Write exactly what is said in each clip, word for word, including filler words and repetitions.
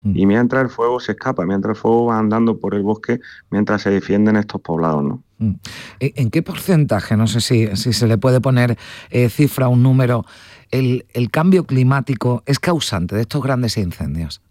Mm. Y mientras el fuego se escapa, mientras el fuego va andando por el bosque, mientras se defienden estos poblados, ¿no? Mm. ¿En qué porcentaje, no sé si, si se le puede poner eh, cifra, un número, el, el cambio climático es causante de estos grandes incendios?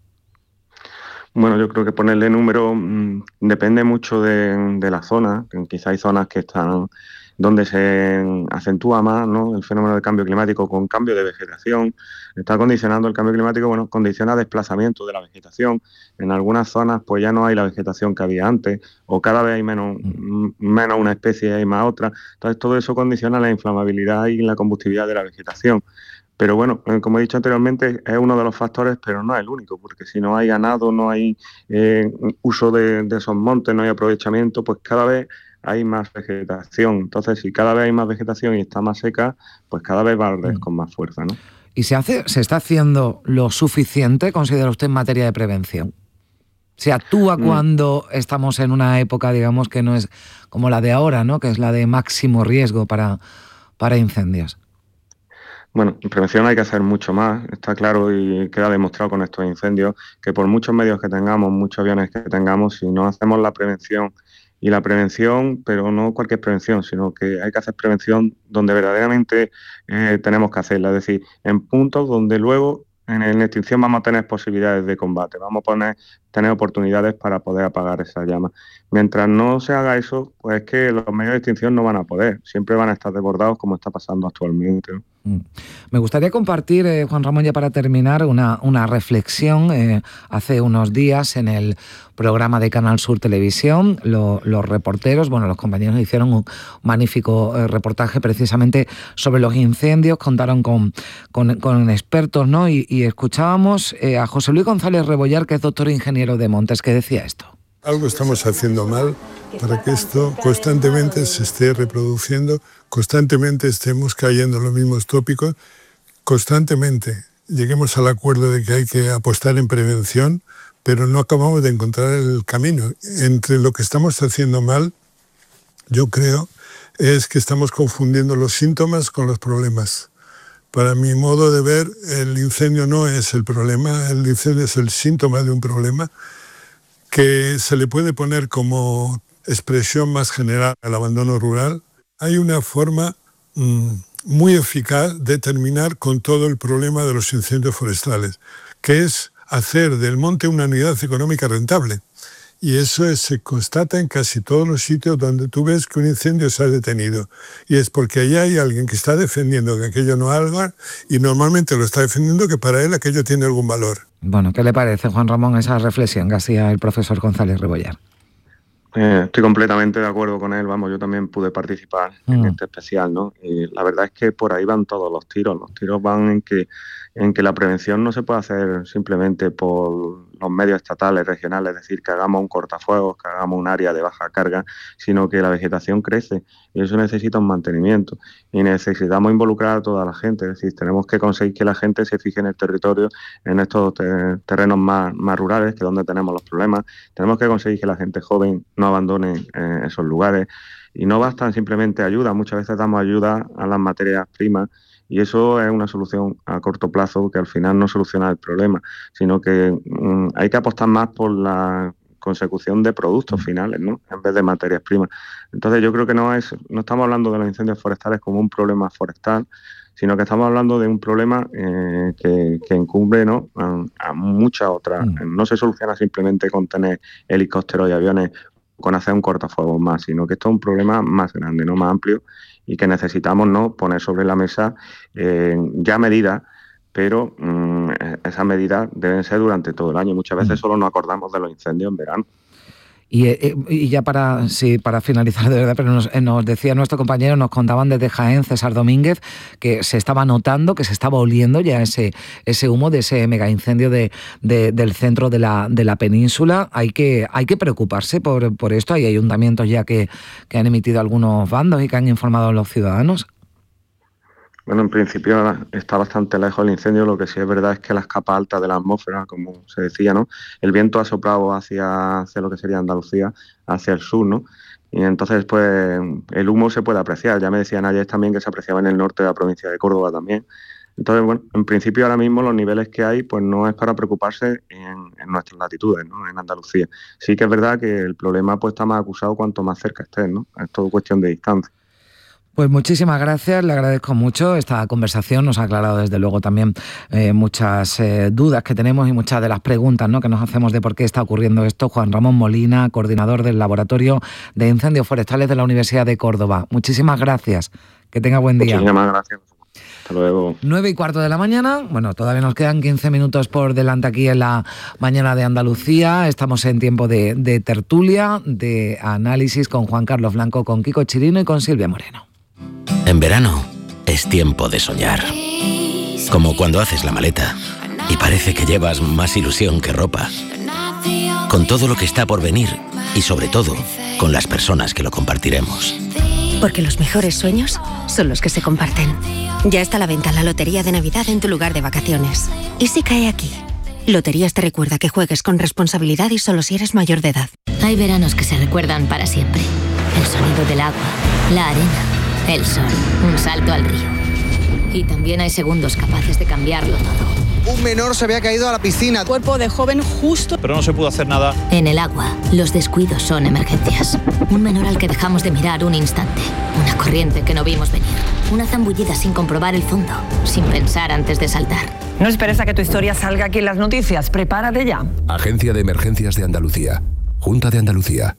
Bueno, yo creo que ponerle número mmm, depende mucho de, de la zona. Quizá hay zonas que están donde se acentúa más, ¿no?, el fenómeno del cambio climático con cambio de vegetación. Está condicionando el cambio climático, bueno, condiciona desplazamiento de la vegetación. En algunas zonas pues ya no hay la vegetación que había antes, o cada vez hay menos, Mm. menos una especie y hay más otra. Entonces todo eso condiciona la inflamabilidad y la combustibilidad de la vegetación. Pero bueno, eh, como he dicho anteriormente, es uno de los factores, pero no es el único, porque si no hay ganado, no hay eh, uso de, de esos montes, no hay aprovechamiento, pues cada vez hay más vegetación. Entonces, si cada vez hay más vegetación y está más seca, pues cada vez va a arder Mm. con más fuerza, ¿no? ¿Y se hace, se está haciendo lo suficiente, considera usted, en materia de prevención? ¿Se actúa Mm. cuando estamos en una época, digamos, que no es como la de ahora, ¿no?, que es la de máximo riesgo para, para incendios? Bueno, en prevención hay que hacer mucho más, está claro y queda demostrado con estos incendios que por muchos medios que tengamos, muchos aviones que tengamos, si no hacemos la prevención, y la prevención, pero no cualquier prevención, sino que hay que hacer prevención donde verdaderamente eh, tenemos que hacerla, es decir, en puntos donde luego en, en extinción vamos a tener posibilidades de combate, vamos a poner, tener oportunidades para poder apagar esa llama. Mientras no se haga eso, pues es que los medios de extinción no van a poder, siempre van a estar desbordados como está pasando actualmente, ¿no? Me gustaría compartir, eh, Juan Ramón, ya para terminar, una, una reflexión. Eh, hace unos días en el programa de Canal Sur Televisión, lo, los reporteros, bueno, los compañeros hicieron un magnífico eh, reportaje precisamente sobre los incendios, contaron con, con, con expertos, ¿no? Y, y escuchábamos eh, a José Luis González Rebollar, que es doctor ingeniero de Montes, que decía esto. Algo estamos haciendo mal para que esto constantemente se esté reproduciendo, constantemente estemos cayendo en los mismos tópicos, constantemente lleguemos al acuerdo de que hay que apostar en prevención, pero no acabamos de encontrar el camino. Entre lo que estamos haciendo mal, yo creo, es que estamos confundiendo los síntomas con los problemas. Para mi modo de ver, el incendio no es el problema, el incendio es el síntoma de un problema que se le puede poner como expresión más general al abandono rural. Hay una forma mmm, muy eficaz de terminar con todo el problema de los incendios forestales, que es hacer del monte una unidad económica rentable. Y eso es, se constata en casi todos los sitios donde tú ves que un incendio se ha detenido. Y es porque allá hay alguien que está defendiendo que aquello no haga, y normalmente lo está defendiendo que para él aquello tiene algún valor. Bueno, ¿qué le parece, Juan Ramón, esa reflexión que hacía el profesor González Rebollar? Eh, estoy completamente de acuerdo con él, vamos, yo también pude participar mm. en este especial, ¿no? Y la verdad es que por ahí van todos los tiros, los tiros van en que, en que la prevención no se puede hacer simplemente por los medios estatales, regionales, es decir, que hagamos un cortafuegos, que hagamos un área de baja carga, sino que la vegetación crece y eso necesita un mantenimiento y necesitamos involucrar a toda la gente, es decir, tenemos que conseguir que la gente se fije en el territorio, en estos te- terrenos más, más rurales, que es donde tenemos los problemas, tenemos que conseguir que la gente joven no abandonen eh, esos lugares y no bastan simplemente ayuda, muchas veces damos ayuda a las materias primas y eso es una solución a corto plazo que al final no soluciona el problema, sino que mmm, hay que apostar más por la consecución de productos finales, ¿no?, en vez de materias primas. Entonces yo creo que no es, no estamos hablando de los incendios forestales como un problema forestal, sino que estamos hablando de un problema eh, que, que incumbe, ¿no?, a, a muchas otras. Mm. No se soluciona simplemente con tener helicópteros y aviones, con hacer un cortafuegos más, sino que esto es un problema más grande, no más amplio, y que necesitamos, ¿no?, poner sobre la mesa eh, ya medidas, pero mmm, esas medidas deben ser durante todo el año. Muchas veces Mm. solo nos acordamos de los incendios en verano. Y, eh, y ya para, sí, para finalizar, de verdad, pero nos, nos decía nuestro compañero, nos contaban desde Jaén, César Domínguez, que se estaba notando, que se estaba oliendo ya ese, ese humo de ese mega incendio de, de, del centro de la, de la península. Hay que, hay que preocuparse por, por esto. Hay ayuntamientos ya que, que han emitido algunos bandos y que han informado a los ciudadanos. Bueno, en principio está bastante lejos el incendio, lo que sí es verdad es que las capas altas de la atmósfera, como se decía, ¿no?, el viento ha soplado hacia, hacia lo que sería Andalucía, hacia el sur, ¿no?, y entonces pues el humo se puede apreciar. Ya me decían ayer también que se apreciaba en el norte de la provincia de Córdoba también, Entonces, bueno, en principio ahora mismo los niveles que hay, pues no es para preocuparse en, en nuestras latitudes, ¿no? En Andalucía. Sí que es verdad que el problema pues está más acusado cuanto más cerca estés, ¿no? Es todo cuestión de distancia. Pues muchísimas gracias, le agradezco mucho esta conversación, nos ha aclarado desde luego también eh, muchas eh, dudas que tenemos y muchas de las preguntas, ¿no?, que nos hacemos de por qué está ocurriendo esto. Juan Ramón Molina, coordinador del Laboratorio de Incendios Forestales de la Universidad de Córdoba. Muchísimas gracias, que tenga buen día. Muchísimas gracias. Hasta luego. Nueve y cuarto de la mañana, bueno, todavía nos quedan quince minutos por delante aquí en la mañana de Andalucía. Estamos en tiempo de, de tertulia, de análisis con Juan Carlos Blanco, con Kiko Chirino y con Silvia Moreno. En verano es tiempo de soñar. Como cuando haces la maleta y parece que llevas más ilusión que ropa. Con todo lo que está por venir y sobre todo con las personas que lo compartiremos. Porque los mejores sueños son los que se comparten. Ya está a la venta la Lotería de Navidad en tu lugar de vacaciones. ¿Y si cae aquí? Loterías te recuerda que juegues con responsabilidad y solo si eres mayor de edad. Hay veranos que se recuerdan para siempre. El sonido del agua, la arena, el sol, un salto al río. Y también hay segundos capaces de cambiarlo todo. Un menor se había caído a la piscina. Cuerpo de joven justo. Pero no se pudo hacer nada. En el agua, los descuidos son emergencias. Un menor al que dejamos de mirar un instante. Una corriente que no vimos venir. Una zambullida sin comprobar el fondo. Sin pensar antes de saltar. No esperes a que tu historia salga aquí en las noticias. Prepárate ya. Agencia de Emergencias de Andalucía. Junta de Andalucía.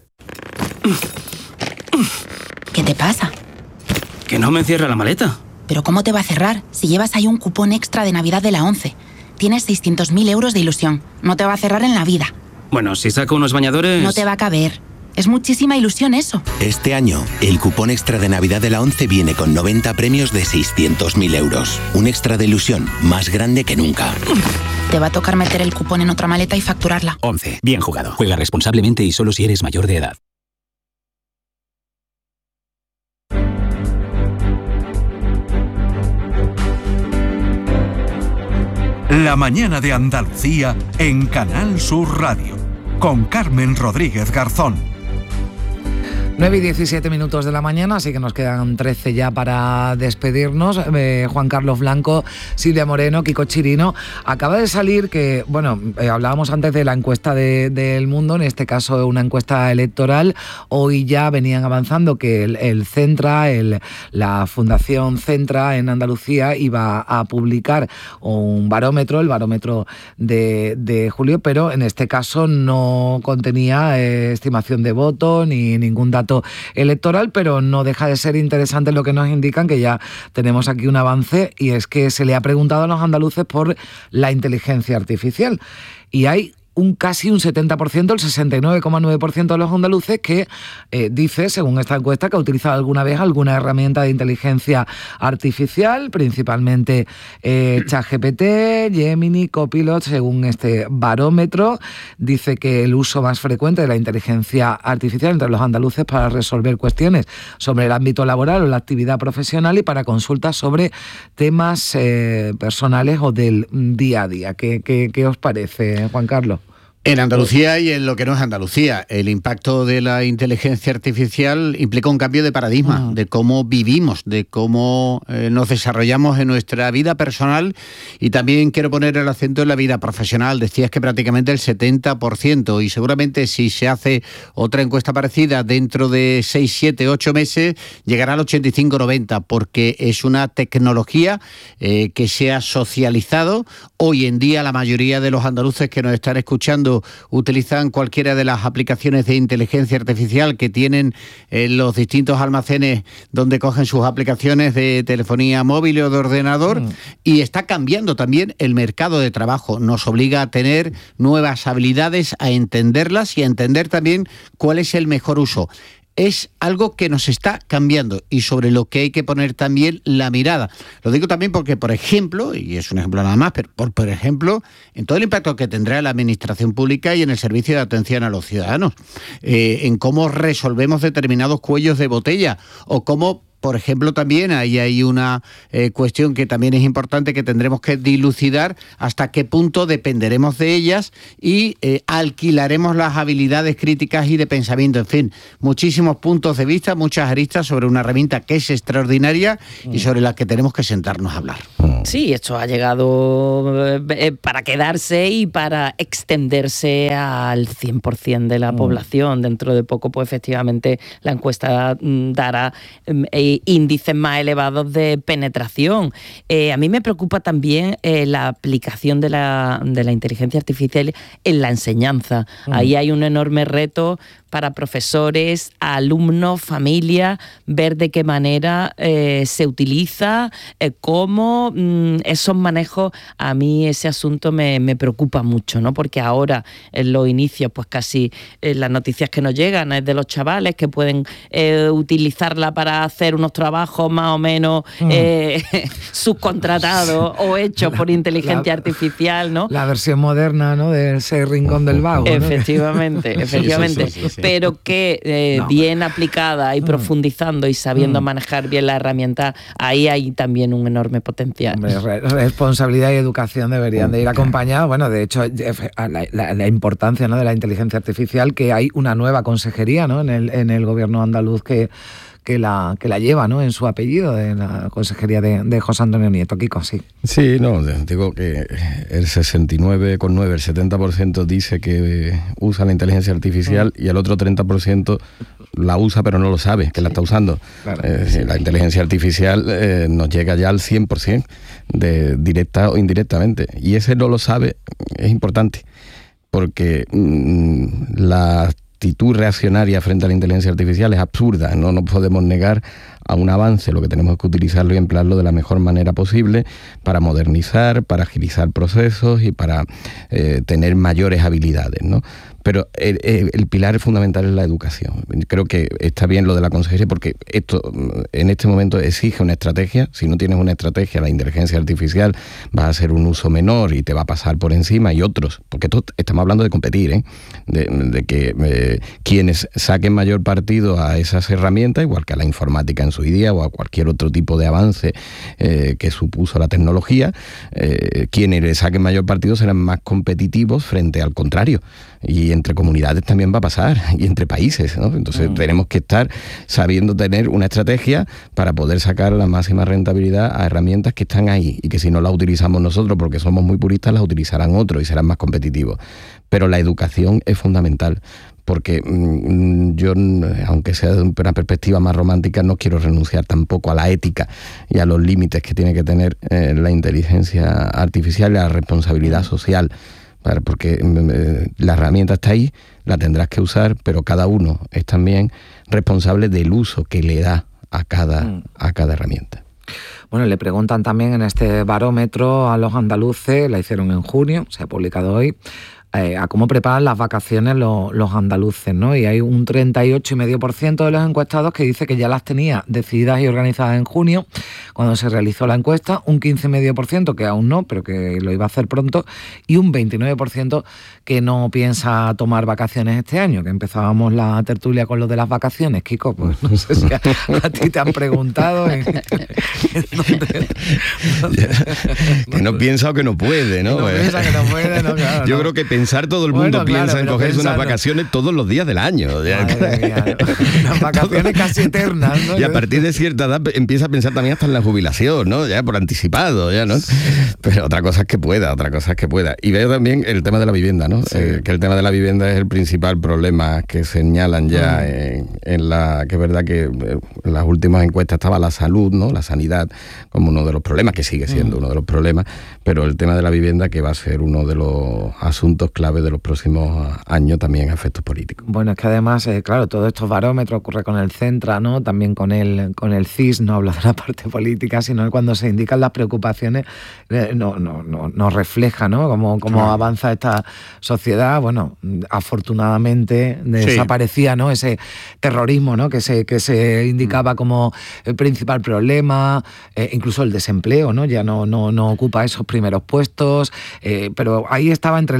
¿Qué te pasa? Que no me cierra la maleta. ¿Pero cómo te va a cerrar si llevas ahí un cupón extra de Navidad de la ONCE? Tienes seiscientos mil euros de ilusión. No te va a cerrar en la vida. Bueno, si saco unos bañadores... No te va a caber. Es muchísima ilusión eso. Este año, el cupón extra de Navidad de la ONCE viene con noventa premios de seiscientos mil euros. Un extra de ilusión más grande que nunca. Te va a tocar meter el cupón en otra maleta y facturarla. ONCE. Bien jugado. Juega responsablemente y solo si eres mayor de edad. La mañana de Andalucía en Canal Sur Radio, con Carmen Rodríguez Garzón. nueve y diecisiete minutos de la mañana, así que nos quedan trece ya para despedirnos. Eh, Juan Carlos Blanco, Silvia Moreno, Kiko Chirino. Acaba de salir que, bueno, eh, hablábamos antes de la encuesta de, de El Mundo, en este caso una encuesta electoral. Hoy ya venían avanzando que el, el Centra, el, la Fundación Centra en Andalucía iba a publicar un barómetro, el barómetro de, de julio, pero en este caso no contenía eh, estimación de voto ni ningún dato electoral, pero no deja de ser interesante lo que nos indican, que ya tenemos aquí un avance, y es que se le ha preguntado a los andaluces por la inteligencia artificial y hay un casi un setenta por ciento, el sesenta y nueve coma nueve por ciento de los andaluces que eh, dice, según esta encuesta, que ha utilizado alguna vez alguna herramienta de inteligencia artificial, principalmente eh, ChatGPT, Gemini, Copilot. Según este barómetro, dice que el uso más frecuente de la inteligencia artificial entre los andaluces para resolver cuestiones sobre el ámbito laboral o la actividad profesional y para consultas sobre temas eh, personales o del día a día. ¿Qué, qué, qué os parece, Juan Carlos? En Andalucía y en lo que no es Andalucía, el impacto de la inteligencia artificial implica un cambio de paradigma, uh-huh. de cómo vivimos, de cómo eh, nos desarrollamos en nuestra vida personal, y también quiero poner el acento en la vida profesional. Decías que prácticamente el setenta por ciento, y seguramente si se hace otra encuesta parecida dentro de seis, siete, ocho meses, llegará al ochenta y cinco noventa, porque es una tecnología eh, que se ha socializado. Hoy en día la mayoría de los andaluces que nos están escuchando utilizan cualquiera de las aplicaciones de inteligencia artificial que tienen en los distintos almacenes donde cogen sus aplicaciones de telefonía móvil o de ordenador, mm. y está cambiando también el mercado de trabajo. Nos obliga a tener nuevas habilidades, a entenderlas y a entender también cuál es el mejor uso. Es algo que nos está cambiando y sobre lo que hay que poner también la mirada. Lo digo también porque, por ejemplo, y es un ejemplo nada más, pero por, por ejemplo, en todo el impacto que tendrá en la administración pública y en el servicio de atención a los ciudadanos, eh, en cómo resolvemos determinados cuellos de botella, o cómo, por ejemplo, también ahí hay una eh, cuestión que también es importante, que tendremos que dilucidar hasta qué punto dependeremos de ellas y eh, alquilaremos las habilidades críticas y de pensamiento. En fin, muchísimos puntos de vista, muchas aristas sobre una herramienta que es extraordinaria y sobre la que tenemos que sentarnos a hablar. Sí, esto ha llegado eh, para quedarse y para extenderse al cien por ciento de la mm. población. Dentro de poco, pues efectivamente, la encuesta mm, dará eh, índices más elevados de penetración. Eh, a mí me preocupa también eh, la aplicación de la, de la inteligencia artificial en la enseñanza. Mm. Ahí hay un enorme reto para profesores, alumnos, familias, ver de qué manera eh, se utiliza, eh, cómo mmm, esos manejos, a mí ese asunto me, me preocupa mucho, ¿no? Porque ahora en los inicios, pues casi eh, las noticias que nos llegan es de los chavales que pueden eh, utilizarla para hacer unos trabajos más o menos mm. eh, subcontratados o hechos la, por inteligencia la, artificial, ¿no? La versión moderna, ¿no? De ese rincón del vago, ¿no? Efectivamente, efectivamente. Sí, sí, sí, sí. Pero que eh, no. bien aplicada y profundizando y sabiendo mm. manejar bien la herramienta, ahí hay también un enorme potencial. Hombre, re- responsabilidad y educación deberían de ir acompañadas. Bueno, de hecho, la, la, la importancia, ¿no?, de la inteligencia artificial, que hay una nueva consejería, ¿no?, en el, en el gobierno andaluz que que la que la lleva, ¿no?, en su apellido, de la consejería de, de José Antonio Nieto. Kiko, sí. Sí, no, digo que el sesenta y nueve coma nueve, el setenta por ciento dice que usa la inteligencia artificial mm. y el otro treinta por ciento la usa pero no lo sabe, que sí. la está usando. Claro, eh, sí. La inteligencia artificial eh, nos llega ya al cien por ciento, de directa o indirectamente, y ese no lo sabe es importante, porque mmm, la actitud reaccionaria frente a la inteligencia artificial es absurda. No nos podemos negar a un avance, lo que tenemos que utilizarlo y emplearlo de la mejor manera posible para modernizar, para agilizar procesos y para eh, tener mayores habilidades, ¿no? Pero el, el, el pilar fundamental es la educación. Creo que está bien lo de la consejería, porque esto en este momento exige una estrategia. Si no tienes una estrategia, la inteligencia artificial va a hacer un uso menor y te va a pasar por encima, y otros, porque esto, estamos hablando de competir, ¿eh? de, de que eh, quienes saquen mayor partido a esas herramientas, igual que a la informática en su día o a cualquier otro tipo de avance eh, que supuso la tecnología, eh, quienes le saquen mayor partido serán más competitivos frente al contrario. Y entre comunidades también va a pasar, y entre países, ¿no? Entonces mm. tenemos que estar sabiendo tener una estrategia para poder sacar la máxima rentabilidad a herramientas que están ahí, y que si no las utilizamos nosotros porque somos muy puristas, las utilizarán otros y serán más competitivos. Pero la educación es fundamental, porque mmm, yo, aunque sea de una perspectiva más romántica, no quiero renunciar tampoco a la ética y a los límites que tiene que tener eh, la inteligencia artificial y a la responsabilidad social. Porque eh, la herramienta está ahí, la tendrás que usar, pero cada uno es también responsable del uso que le da a cada, mm. a cada herramienta. Bueno, le preguntan también en este barómetro a los andaluces, la hicieron en junio, se ha publicado hoy, eh, a cómo preparan las vacaciones los, los andaluces, ¿no? Y hay un treinta y ocho coma cinco por ciento de los encuestados que dice que ya las tenía decididas y organizadas en junio, cuando se realizó la encuesta, un quince coma cinco por ciento que aún no, pero que lo iba a hacer pronto, y un veintinueve por ciento que no piensa tomar vacaciones este año, que empezábamos la tertulia con lo de las vacaciones. Kiko, pues no sé si a, a ti te han preguntado en, en dónde, dónde, que no piensa o que no puede, ¿no? Que no piensa que no puede, no, claro, Yo no. creo que pensar, todo el mundo bueno, piensa claro, en cogerse unas vacaciones todos los días del año. Mía, unas vacaciones casi eternas, ¿no? Y a partir de cierta edad empieza a pensar también hasta en la jubilación, ¿no? Ya por anticipado, ya, ¿no? Pero otra cosa es que pueda, otra cosa es que pueda. Y veo también el tema de la vivienda, ¿no? Sí. Eh, que el tema de la vivienda es el principal problema que señalan ya mm. en, en la... que es verdad que en las últimas encuestas estaba la salud, ¿no? La sanidad como uno de los problemas, que sigue siendo mm. uno de los problemas, pero el tema de la vivienda, que va a ser uno de los asuntos clave de los próximos años también a efectos políticos. Bueno, es que además, eh, claro, todos estos barómetros ocurre con el Centra, ¿no? También con el, con el C I S, no hablo de la parte política, sino cuando se indican las preocupaciones, eh, no, no, no, no refleja, ¿no? Cómo, cómo claro. avanza esta sociedad. Bueno, afortunadamente desaparecía, sí. ¿no? Ese terrorismo, ¿no? Que se, que se indicaba mm. como el principal problema, eh, incluso el desempleo, ¿no? Ya no, no, no ocupa esos primeros puestos, eh, pero ahí estaba entre la, la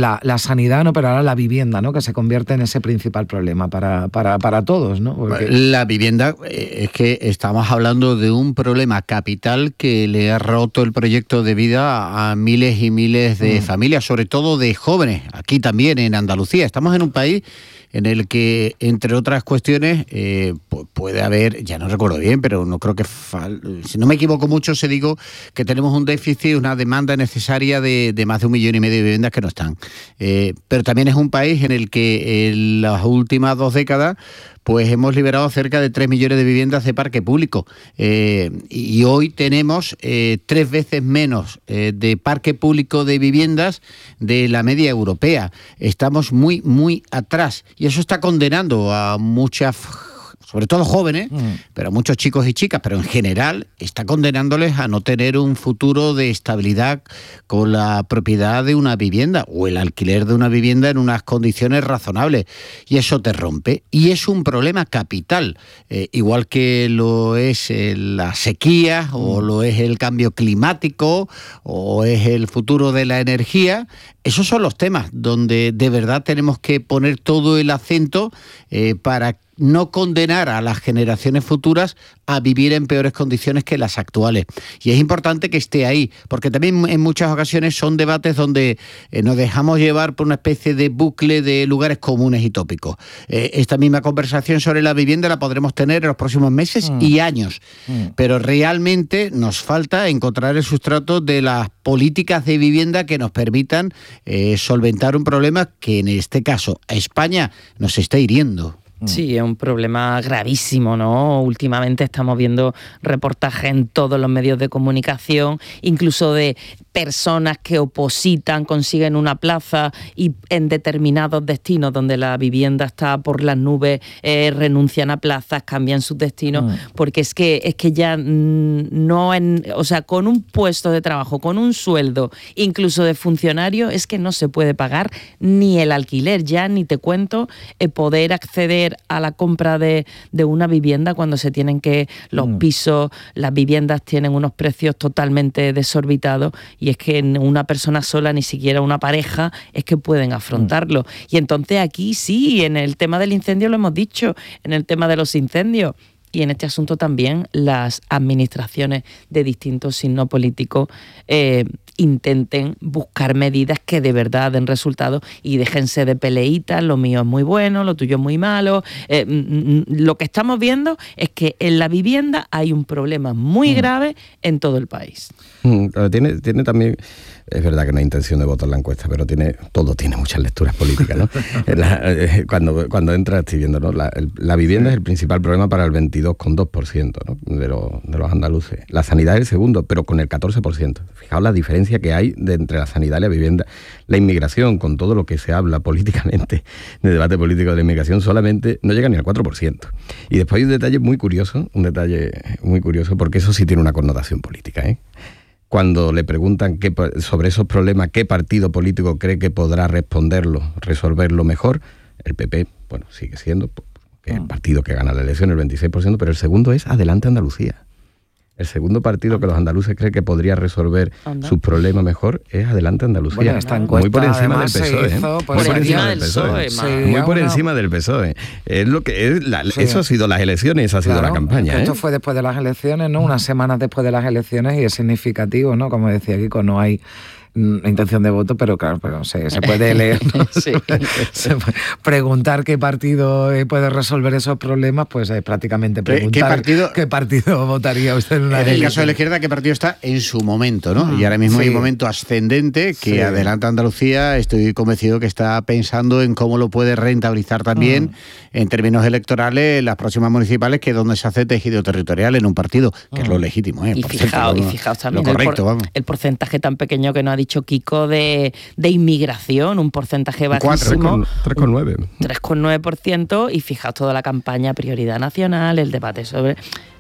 sanidad, ¿no? Pero ahora la vivienda, ¿no? Que se convierte en ese principal problema para, para, para todos, ¿no? Porque... La vivienda, es que estamos hablando de un problema capital que le ha roto el proyecto de vida a miles y miles de mm. familias, sobre todo de jóvenes, aquí también en Andalucía. Estamos en un país en el que, entre otras cuestiones, eh, puede haber, ya no recuerdo bien, pero no creo que, fal- si no me equivoco mucho, se digo que tenemos un déficit, una demanda necesaria de, de más de un millón y medio de viviendas que no están. Eh, pero también es un país en el que en las últimas dos décadas pues hemos liberado cerca de tres millones de viviendas de parque público. Eh, y hoy tenemos eh, tres veces menos eh, de parque público de viviendas de la media europea. Estamos muy, muy atrás. Y eso está condenando a muchas, sobre todo jóvenes, mm. pero a muchos chicos y chicas, pero en general está condenándoles a no tener un futuro de estabilidad con la propiedad de una vivienda o el alquiler de una vivienda en unas condiciones razonables. Y eso te rompe. Y es un problema capital, eh, igual que lo es eh, la sequía, mm. o lo es el cambio climático, o es el futuro de la energía. Esos son los temas donde de verdad tenemos que poner todo el acento eh, para no condenar a las generaciones futuras a vivir en peores condiciones que las actuales. Y es importante que esté ahí, porque también en muchas ocasiones son debates donde eh, nos dejamos llevar por una especie de bucle de lugares comunes y tópicos. Eh, esta misma conversación sobre la vivienda la podremos tener en los próximos meses mm. y años, mm. pero realmente nos falta encontrar el sustrato de las políticas de vivienda que nos permitan eh, solventar un problema que en este caso a España nos está hiriendo. Sí, es un problema gravísimo, ¿no? Últimamente estamos viendo reportajes en todos los medios de comunicación, incluso de personas que opositan, consiguen una plaza y en determinados destinos donde la vivienda está por las nubes, eh, renuncian a plazas, cambian sus destinos, mm. porque es que es que ya mm, no en, o sea, con un puesto de trabajo, con un sueldo, incluso de funcionario, es que no se puede pagar ni el alquiler, ya ni te cuento eh, poder acceder a la compra de, de una vivienda cuando se tienen que los mm. pisos, las viviendas tienen unos precios totalmente desorbitados y es que una persona sola, ni siquiera una pareja, es que pueden afrontarlo. Mm. Y entonces aquí sí, en el tema del incendio lo hemos dicho, en el tema de los incendios, y en este asunto también las administraciones de distintos signos políticos eh, intenten buscar medidas que de verdad den resultados y déjense de peleitas, lo mío es muy bueno, lo tuyo es muy malo. Eh, lo que estamos viendo es que en la vivienda hay un problema muy grave en todo el país. Mm, tiene, tiene también... Es verdad que no hay intención de votar la encuesta, pero tiene todo tiene muchas lecturas políticas, ¿no? la, eh, cuando, cuando entras estoy viendo, ¿no? La, el, la vivienda es el principal problema para el veintidós coma dos por ciento, ¿no? de, lo, de los andaluces. La sanidad es el segundo, pero con el catorce por ciento. Fijaos la diferencia que hay de entre la sanidad y la vivienda. La inmigración, con todo lo que se habla políticamente, de debate político de la inmigración, solamente no llega ni al cuatro por ciento. Y después hay un detalle muy curioso, un detalle muy curioso, porque eso sí tiene una connotación política, ¿eh? Cuando le preguntan qué, sobre esos problemas, qué partido político cree que podrá responderlo, resolverlo mejor, el P P, bueno, sigue siendo que el partido que gana la elección, el veintiséis por ciento, pero el segundo es Adelante Andalucía. El segundo partido que los andaluces creen que podría resolver Anda. sus problemas mejor es Adelante Andalucía. Bueno, esta encuesta, muy por encima del P S O E. Hizo, ¿eh? pues, muy por encima del P S O E. Sí, muy por una... encima del P S O E. Es lo que es la, sí. Eso ha sido las elecciones, esa ha sido claro, la campaña. Esto ¿eh? fue después de las elecciones, ¿no? Unas semanas después de las elecciones y es significativo, ¿no? Como decía Kiko, no hay intención de voto, pero claro, pero se, se puede leer, ¿no? sí. se puede preguntar qué partido puede resolver esos problemas, pues es prácticamente preguntar ¿Qué partido, qué partido votaría usted en una En el caso de la izquierda, qué partido está en su momento, ¿no? Mm, y ahora mismo sí. hay un momento ascendente que sí. Adelanta Andalucía, estoy convencido que está pensando en cómo lo puede rentabilizar también mm. en términos electorales las próximas municipales, que es donde se hace tejido territorial en un partido, que mm. es lo legítimo, ¿eh? Y, fijaos, y fijaos también lo correcto, el, por, vamos. el porcentaje tan pequeño que no ha dicho Kiko de, de inmigración, un porcentaje bajísimo. tres coma nueve. tres coma nueve por ciento y fijaos toda la campaña Prioridad Nacional, el debate sobre...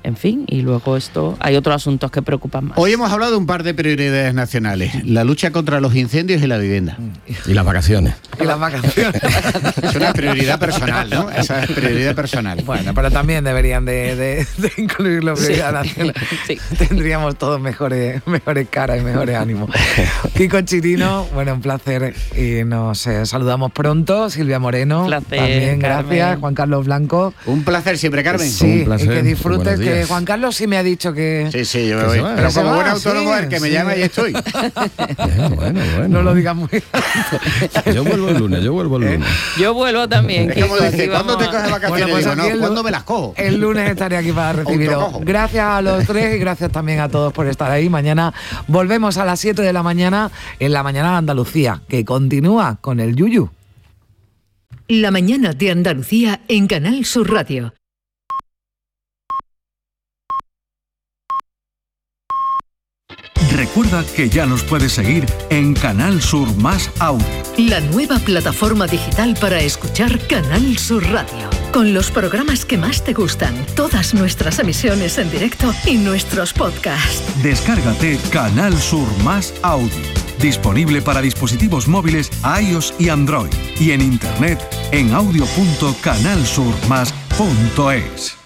en fin, y luego esto, hay otros asuntos que preocupan más. Hoy hemos hablado de un par de prioridades nacionales, la lucha contra los incendios y la vivienda. Y las vacaciones. Y las vacaciones. Es una prioridad personal, ¿no? Esa es prioridad personal. Bueno, pero también deberían de, de, de incluirlo en prioridad sí. nacional. Sí. Tendríamos todos mejores, mejores caras y mejores ánimos. Kiko Chirino, bueno, un placer y nos eh, saludamos pronto. Silvia Moreno, placer, también, Carmen. gracias. Juan Carlos Blanco. Un placer siempre, Carmen. Sí, un placer. Y que disfrutes, que Juan Carlos sí me ha dicho que... Sí, sí, yo me voy. Pero como va, buen autónomo, sí, el que me sí. llama y estoy. Bueno, bueno, bueno. No lo digas muy alto. Yo vuelvo el lunes, yo vuelvo el lunes. Yo vuelvo también. Es como Kiko, dice, ¿cuándo te a... coges vacaciones? Bueno, pues Digo, no, el, ¿cuándo me las cojo? El lunes estaré aquí para recibiros. Gracias a los tres y gracias también a todos por estar ahí. Mañana volvemos a las siete de la mañana en La Mañana de Andalucía, que continúa con el Yuyu. La Mañana de Andalucía en Canal Sur Radio. Recuerda que ya nos puedes seguir en Canal Sur Más Audio. La nueva plataforma digital para escuchar Canal Sur Radio. Con los programas que más te gustan, todas nuestras emisiones en directo y nuestros podcasts. Descárgate Canal Sur Más Audio. Disponible para dispositivos móviles iOS y Android. Y en internet en audio punto canal sur más punto es.